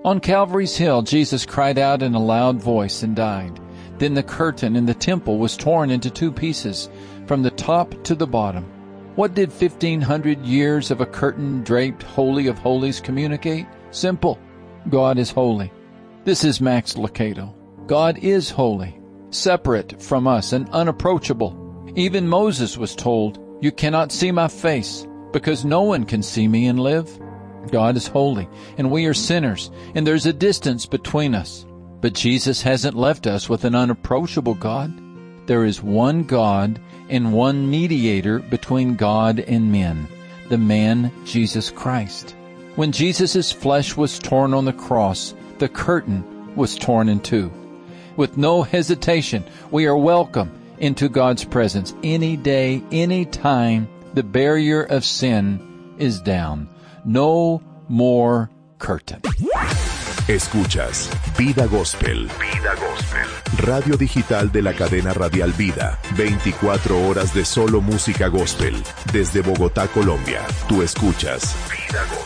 On Calvary's hill, Jesus cried out in a loud voice and died. Then the curtain in the temple was torn into two pieces, from the top to the bottom. What did 1,500 years of a curtain-draped Holy of Holies communicate? Simple. God is holy. This is Max Lucado. God is holy, separate from us and unapproachable. Even Moses was told, "You cannot see my face, because no one can see me and live." God is holy, and we are sinners, and there's a distance between us. But Jesus hasn't left us with an unapproachable God. There is one God and one mediator between God and men, the man Jesus Christ. When Jesus' flesh was torn on the cross, the curtain was torn in two. With no hesitation, we are welcome into God's presence any day, any time. The barrier of sin is down. No more curtain. Escuchas Vida Gospel. Vida Gospel. Radio digital de la cadena radial Vida. 24 horas de solo música gospel. Desde Bogotá, Colombia. Tú escuchas Vida Gospel.